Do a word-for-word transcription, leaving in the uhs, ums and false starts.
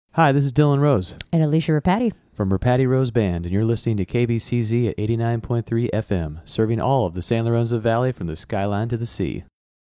Hi, this is Dylan Rose And Alicia Rapati. from Rapati Rose Band, and you're listening to K B C Z at eighty-nine point three F M, serving all of the San Lorenzo Valley from the skyline to the sea.